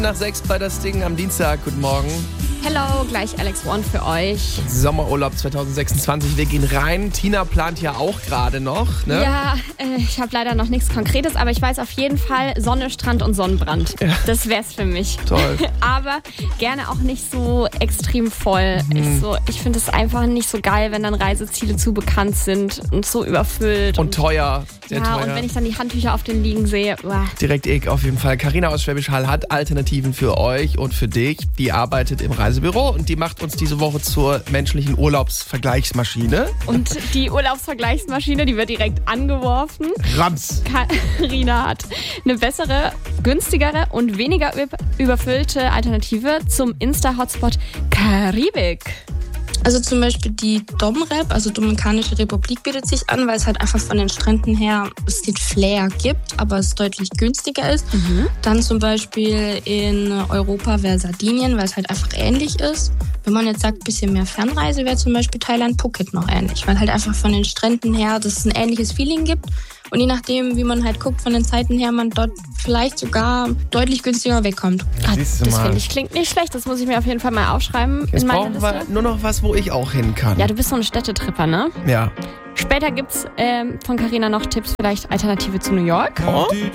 Nach 6 bei das Ding am Dienstag. Guten Morgen. Hello, gleich Alex One für euch. Sommerurlaub 2026. Wir gehen rein. Tina plant ja auch gerade noch, ne? Ja, ich habe leider noch nichts Konkretes, aber ich weiß auf jeden Fall Sonne, Strand und Sonnenbrand. Ja. Das wär's für mich. Toll. Aber gerne auch nicht so extrem voll. Ich finde es einfach nicht so geil, wenn dann Reiseziele zu bekannt sind und so überfüllt. Und teuer. Sehr teuer. Und wenn ich dann die Handtücher auf den liegen sehe. Uah. Direkt auf jeden Fall. Carina aus Schwäbisch Hall hat Alternativen für euch und für dich. Die arbeitet im Reisebüro und die macht uns diese Woche zur menschlichen Urlaubsvergleichsmaschine. Und die Urlaubsvergleichsmaschine, die wird direkt angeworfen. Rams! Carina hat eine bessere, günstigere und weniger überfüllte Alternative zum Insta-Hotspot Karibik. Also zum Beispiel die Domrep, also Dominikanische Republik, bietet sich an, weil es halt einfach von den Stränden her es den Flair gibt, aber es deutlich günstiger ist. Dann zum Beispiel in Europa wäre Sardinien, weil es halt einfach ähnlich ist. Wenn man jetzt sagt, ein bisschen mehr Fernreise, wäre zum Beispiel Thailand Phuket noch ähnlich, weil halt einfach von den Stränden her das ein ähnliches Feeling gibt. Und je nachdem, wie man halt guckt, von den Zeiten her, man dort vielleicht sogar deutlich günstiger wegkommt. Siehst du Das mal. finde ich klingt nicht schlecht. Das muss ich mir auf jeden Fall mal aufschreiben. Jetzt in meiner brauchen wir Liste. nur noch was, wo ich auch hin kann. Ja, du bist so ein Städtetripper, ne? Ja. Später gibt's von Carina noch Tipps, vielleicht Alternative zu New York. Oh.